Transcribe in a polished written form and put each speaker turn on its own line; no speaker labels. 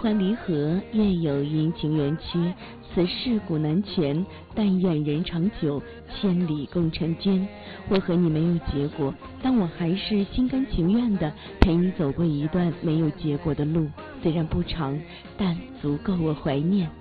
欢离合，愿有阴晴圆缺，此事古难全，但愿人长久，千里共婵娟。我和你没有结果，但我还是心甘情愿地陪你走过一段没有结果的路，虽然不长，但足够我怀念。